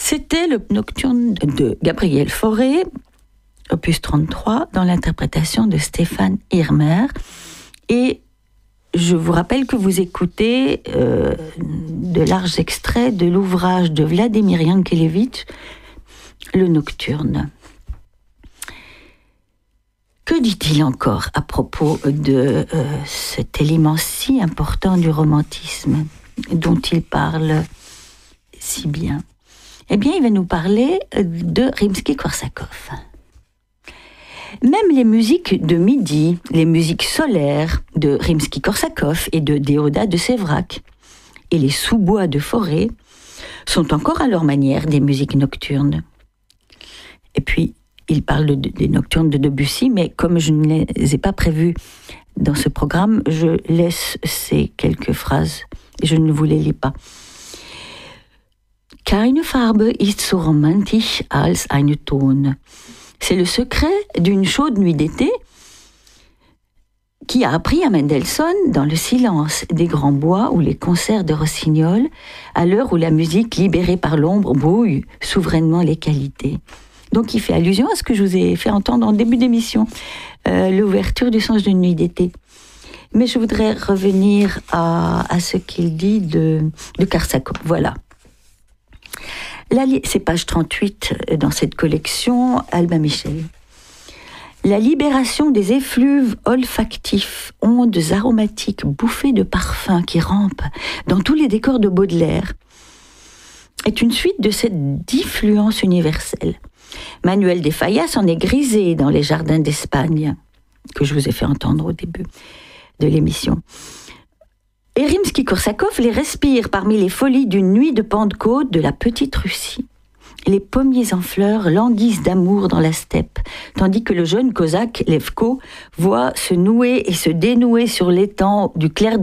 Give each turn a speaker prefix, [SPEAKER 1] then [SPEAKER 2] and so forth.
[SPEAKER 1] C'était le nocturne de Gabriel Fauré, opus 33, dans l'interprétation de Stéphane Irmer. Et je vous rappelle que vous écoutez de larges extraits de l'ouvrage de Vladimir Yankelevitch, Le Nocturne. Que dit-il encore à propos de cet élément si important du romantisme dont il parle si bien? Eh bien, il va nous parler de Rimsky-Korsakov. Même les musiques de midi, les musiques solaires de Rimsky-Korsakov et de Déodat de Séverac, et les sous-bois de Fauré sont encore à leur manière des musiques nocturnes. Et puis, il parle des nocturnes de Debussy, mais comme je ne les ai pas prévues dans ce programme, je laisse ces quelques phrases et je ne vous les lis pas. Keine Farbe ist so romantisch als eine Ton. C'est le secret d'une chaude nuit d'été qui a appris à Mendelssohn, dans le silence des grands bois ou les concerts de Rossignol, à l'heure où la musique libérée par l'ombre brouille souverainement les qualités. Donc il fait allusion à ce que je vous ai fait entendre en début d'émission, l'ouverture du songe d'une nuit d'été. Mais je voudrais revenir à ce qu'il dit de Korsakov. Voilà. C'est page 38 dans cette collection, Albin Michel. La libération des effluves olfactifs, ondes aromatiques, bouffées de parfums qui rampent dans tous les décors de Baudelaire, est une suite de cette diffluence universelle. Manuel de Falla s'en est grisé dans les jardins d'Espagne, que je vous ai fait entendre au début de l'émission. Et Rimsky-Korsakov les respire parmi les folies d'une nuit de Pentecôte de la Petite Russie. Les pommiers en fleurs languissent d'amour dans la steppe, tandis que le jeune cosaque Levko voit se nouer et se dénouer sur l'étang du clair